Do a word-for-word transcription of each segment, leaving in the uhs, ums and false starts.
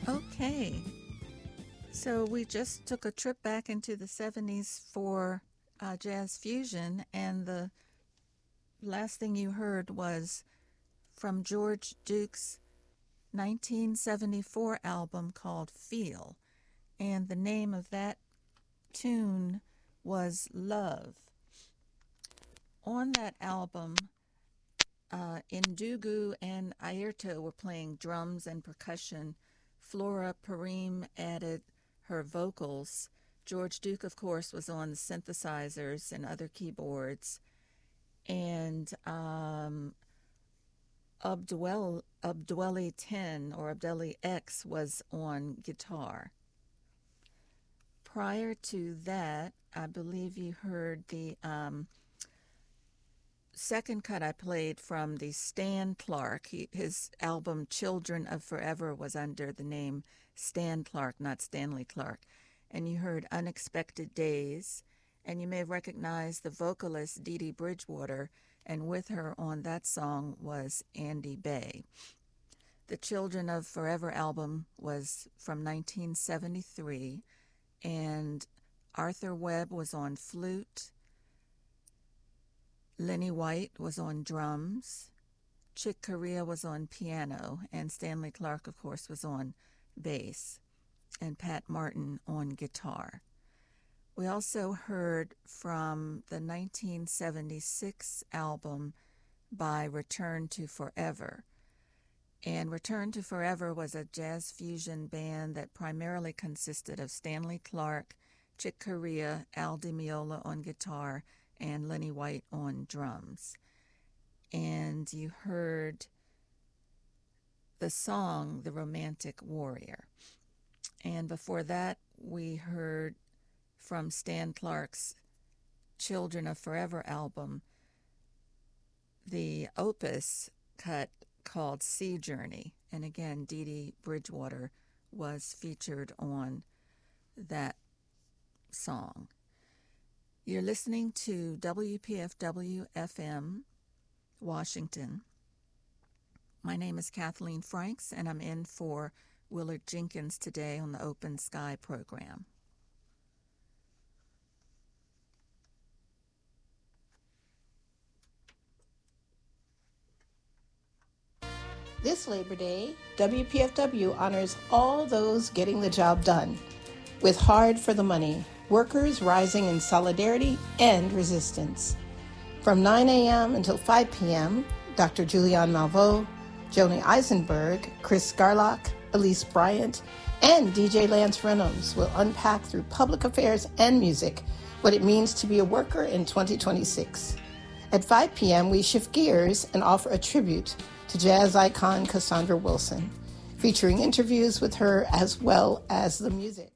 Okay, so we just took a trip back into the seventies for uh, jazz fusion, and the last thing you heard was from George Duke's nineteen seventy-four album called Feel, and the name of that tune was Love. On that album, uh, Ndugu and Airto were playing drums and percussion. Flora Parim added her vocals. George Duke, of course, was on the synthesizers and other keyboards. And um, Abdwel, Abdweli ten or Abdeli X was on guitar. Prior to that, I believe you heard the um, second cut I played from the Stan Clark. He, his album Children of Forever was under the name Stan Clark, not Stanley Clark. And you heard Unexpected Days, and you may recognize the vocalist Dee Dee Bridgewater, and with her on that song was Andy Bay. The Children of Forever album was from nineteen seventy-three, and Arthur Webb was on flute. Lenny White was on drums, Chick Corea was on piano, and Stanley Clark, of course, was on bass, and Pat Martin on guitar. We also heard from the nineteen seventy-six album by Return to Forever. And Return to Forever was a jazz fusion band that primarily consisted of Stanley Clark, Chick Corea, Al Di Meola on guitar, and Lenny White on drums. And you heard the song The Romantic Warrior. And before that, we heard from Stan Clark's Children of Forever album the opus cut called Sea Journey. And again, Dee Dee Bridgewater was featured on that song. You're listening to W P F W F M, Washington. My name is Kathleen Franks, and I'm in for Willard Jenkins today on the Open Sky program. This Labor Day, W P F W honors all those getting the job done with Hard for the Money, workers rising in solidarity and resistance. From nine a.m. until five p.m., Doctor Julianne Malveaux, Joni Eisenberg, Chris Garlock, Elise Bryant, and D J Lance Reynolds will unpack through public affairs and music what it means to be a worker in twenty twenty-six. At five p.m., we shift gears and offer a tribute to jazz icon Cassandra Wilson, featuring interviews with her as well as the music.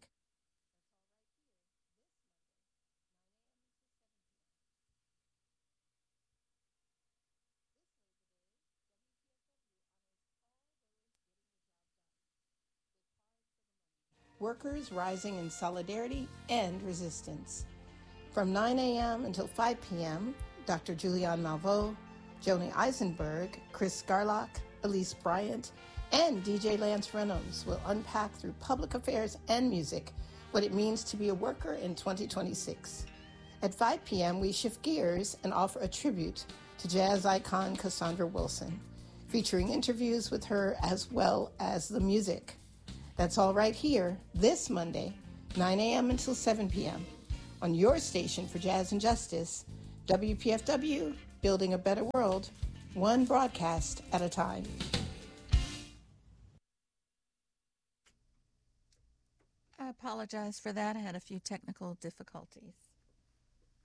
Workers rising in solidarity and resistance. From nine a.m. until five p.m., Doctor Julianne Malveaux, Joni Eisenberg, Chris Garlock, Elise Bryant, and D J Lance Reynolds will unpack through public affairs and music what it means to be a worker in twenty twenty-six. At five p.m., we shift gears and offer a tribute to jazz icon Cassandra Wilson, featuring interviews with her as well as the music. That's all right here this Monday, nine a.m. until seven p.m. on your station for Jazz and Justice, W P F W, building a better world, one broadcast at a time. I apologize for that. I had a few technical difficulties.